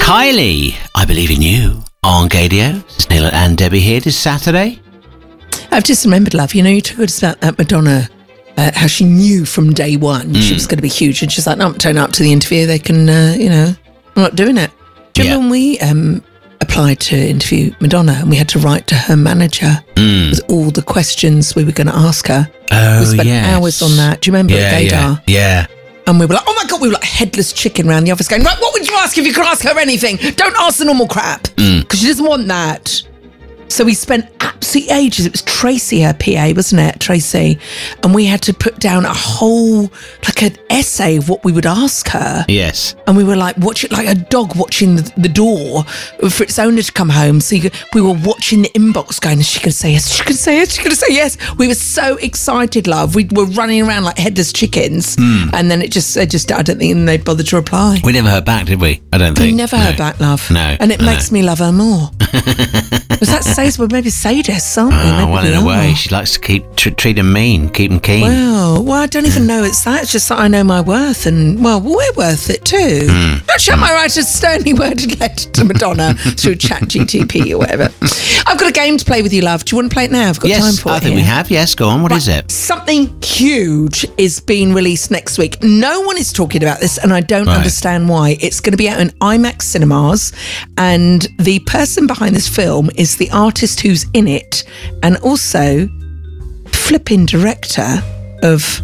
Kylie, I Believe in You on Gadio. It's Neil and Debbie here this Saturday. I've just remembered, love, you told us about that Madonna, how she knew from day one she was going to be huge. And she's like, no, I'm turning up to the interview. They can, I'm not doing it. Do you remember when we applied to interview Madonna and we had to write to her manager with all the questions we were going to ask her? Oh, we spent hours on that. Do you remember at Gaydar? Yeah. And we were like, oh my God, we were like headless chicken around the office going, right, what would you ask if you could ask her anything? Don't ask the normal crap. Because she doesn't want that. So we spent absolutely ages. It was Tracy, her PA, wasn't it? Tracy. And we had to put down a whole, like an essay of what we would ask her. Yes. And we were like, like a dog watching the door for its owner to come home. So we were watching the inbox going, is she going to say yes? Is she going to say yes? Is she going to say yes? We were so excited, love. We were running around like headless chickens. And then it just, I don't think they bothered to reply. We never heard back, did we? I don't think. We never heard back, love. No. And it makes me love her more. Was that says we're maybe sadists, aren't we? Maybe well, in a way, she likes to treat them mean, keep them keen. Well, I don't even know it's that. It's just that I know my worth, and well, we're worth it too. Actually, I might write a sternly worded letter to Madonna through ChatGTP or whatever. I've got a game to play with you, love. Do you want to play it now? I've got time for it. I think we have. Yes, go on. What is it? Something huge is being released next week. No one is talking about this, and I don't understand why. It's going to be out in IMAX cinemas, and the person behind this film is the artist who's in it, and also flipping director of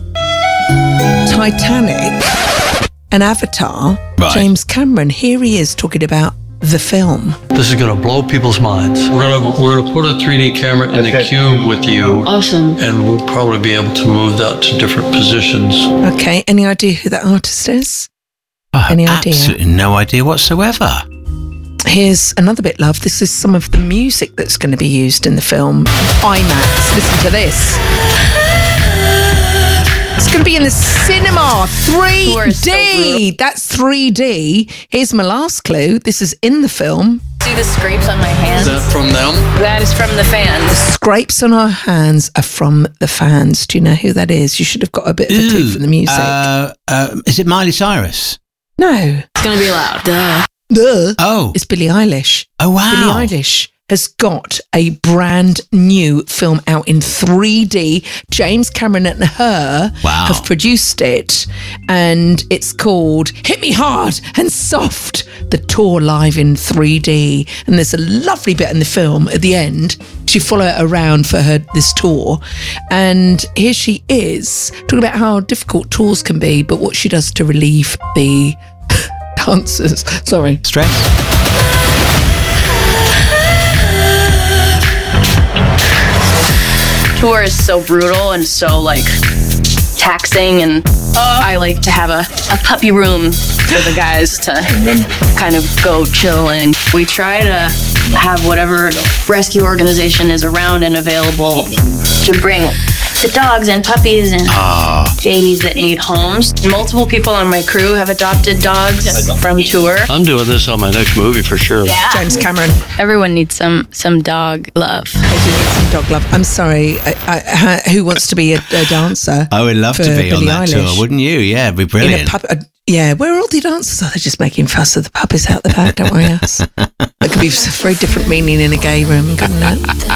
Titanic and Avatar, James Cameron. Here he is talking about the film. This is going to blow people's minds. We're gonna put a 3D camera in the cube with you. Awesome. And we'll probably be able to move that to different positions. Okay, any idea who that artist is? Any idea? Absolutely no idea whatsoever. Here's another bit, love. This is some of the music that's going to be used in the film. IMAX. Listen to this. It's going to be in the cinema. 3D. So that's 3D. Here's my last clue. This is in the film. See the scrapes on my hands? Is that from them? That is from the fans. The scrapes on our hands are from the fans. Do you know who that is? You should have got a bit of a clue from the music. Is it Miley Cyrus? No. It's going to be loud. Duh. Oh. It's Billie Eilish. Oh, wow. Billie Eilish has got a brand new film out in 3D. James Cameron and her have produced it, and it's called Hit Me Hard and Soft, the tour live in 3D. And there's a lovely bit in the film at the end. She follow it around for this tour, and here she is talking about how difficult tours can be, but what she does to relieve the dancers. Sorry. Stress. Tour is so brutal and so taxing, and I like to have a puppy room for the guys to kind of go chill in. We try to have whatever rescue organization is around and available to bring the dogs and puppies and babies that need homes. Multiple people on my crew have adopted dogs from tour. I'm doing this on my next movie for sure. Yeah. James Cameron. Everyone needs some dog love. I do need some dog love. I'm sorry. Who wants to be a dancer? I would love to be on that tour, wouldn't you? Yeah, it'd be brilliant. Yeah, where are all the dancers? They're just making fuss of the puppies out the back, don't worry us. That could be a very different meaning in a gay room, couldn't it?